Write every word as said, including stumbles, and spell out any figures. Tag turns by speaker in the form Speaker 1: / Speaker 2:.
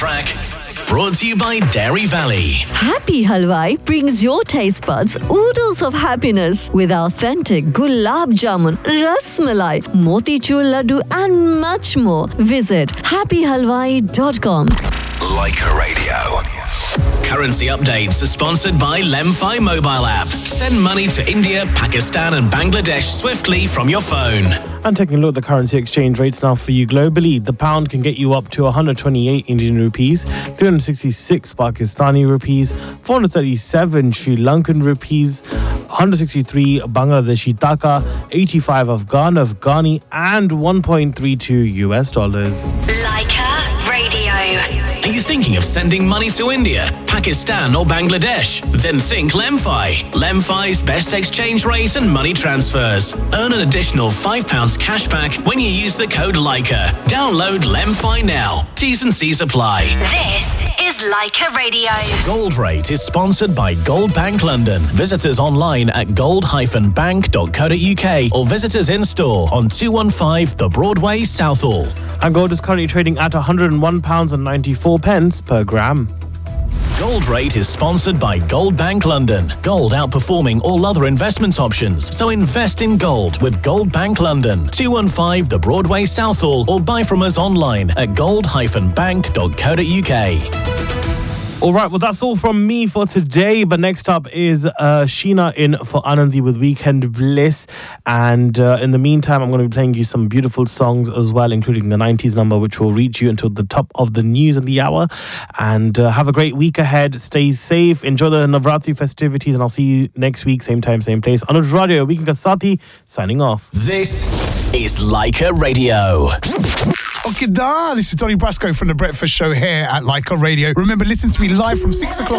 Speaker 1: track. Brought to you by Dairy Valley.
Speaker 2: Happy Halwai brings your taste buds oodles of happiness with authentic gulab jamun, ras malai, motichur laddu and much more. Visit happy halwai dot com.
Speaker 1: Leica Radio. Currency updates are sponsored by Lemfi mobile app. Send money to India, Pakistan and Bangladesh swiftly from your phone.
Speaker 3: And taking a look at the currency exchange rates now for you globally. The pound can get you up to one hundred twenty-eight Indian rupees, three hundred sixty-six Pakistani rupees, four hundred thirty-seven Sri Lankan rupees, one hundred sixty-three Bangladeshi taka, eighty-five Afghan Afghani and one point three two U S dollars.
Speaker 4: Leica Radio.
Speaker 1: Are you thinking of sending money to India, Pakistan or Bangladesh? Then think Lemfi. Lemfi's best exchange rate and money transfers. Earn an additional five pounds cash back when you use the code Leica. Download Lemfi now. T's and C's apply.
Speaker 4: This is Leica Radio.
Speaker 1: Gold Rate is sponsored by Gold Bank London. Visit us online at gold dash bank dot co dot uk or visit us in store on two one five The Broadway, Southall.
Speaker 3: And gold is currently trading at one hundred one pounds ninety-four pence per gram.
Speaker 1: Gold Rate is sponsored by Gold Bank London. Gold outperforming all other investment options. So invest in gold with Gold Bank London. two one five The Broadway, Southall, or buy from us online at gold dash bank dot co dot uk.
Speaker 3: All right, well, that's all from me for today. But next up is uh, Sheena in for Anandi with Weekend Bliss. And uh, in the meantime, I'm going to be playing you some beautiful songs as well, including the nineties number, which will reach you until the top of the news in the hour. And uh, have a great week ahead. Stay safe. Enjoy the Navratri festivities. And I'll see you next week, same time, same place. Anuj Radio, Weekend Kasati, signing off.
Speaker 1: This is Leica Radio.
Speaker 5: Okay, da. This is Donny Brasco from The Breakfast Show here at Leica Radio. Remember, listen to me live from six o'clock